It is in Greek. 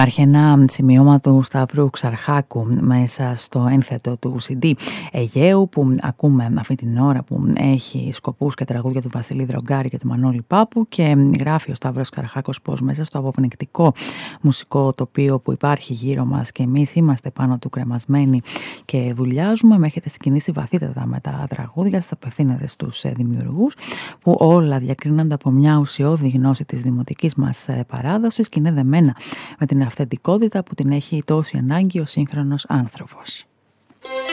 Υπάρχει ένα σημείωμα του Σταύρου Ξαρχάκου μέσα στο ένθετο του CD Αιγαίου που ακούμε αυτή την ώρα, που έχει σκοπούς και τραγούδια του Βασίλη Δρογκάρη και του Μανώλη Πάπου, και γράφει ο Σταύρος Ξαρχάκος πως μέσα στο αποπνικτικό μουσικό τοπίο που υπάρχει γύρω μας και εμείς είμαστε πάνω του κρεμασμένοι και βουλιάζουμε, με έχετε συγκινήσει βαθύτατα με τα τραγούδια σας, απευθύνεται στους δημιουργούς που όλα διακρίνονται από μια ουσιώδη γνώση της δημοτικής μας παράδοσης και είναι δεμένα με την αυθεντικότητα που την έχει τόση ανάγκη ο σύγχρονος άνθρωπος.